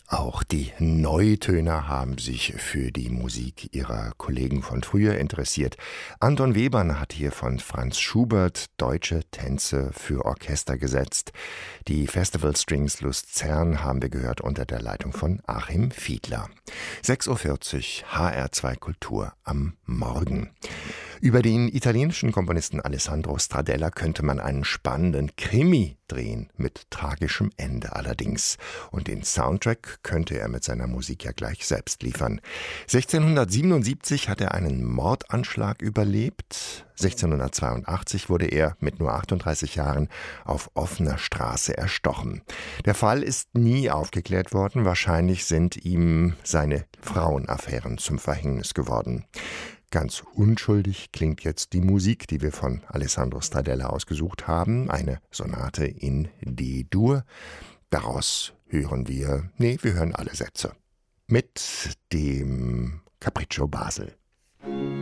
Auch die Neutöner haben sich für die Musik ihrer Kollegen von früher interessiert. Anton Webern hat hier von Franz Schubert deutsche Tänze für Orchester gesetzt. Die Festival Strings Luzern haben wir gehört unter der Leitung von Achim Fiedler. 6:40 Uhr, HR2 Kultur am Morgen. Über den italienischen Komponisten Alessandro Stradella könnte man einen spannenden Krimi drehen, mit tragischem Ende allerdings. Und den Soundtrack könnte er mit seiner Musik ja gleich selbst liefern. 1677 hat er einen Mordanschlag überlebt. 1682 wurde er mit nur 38 Jahren auf offener Straße erstochen. Der Fall ist nie aufgeklärt worden. Wahrscheinlich sind ihm seine Frauenaffären zum Verhängnis geworden. Ganz unschuldig klingt jetzt die Musik, die wir von Alessandro Stradella ausgesucht haben. Eine Sonate in D-Dur. Daraus hören wir hören alle Sätze. Mit dem Capriccio Basel.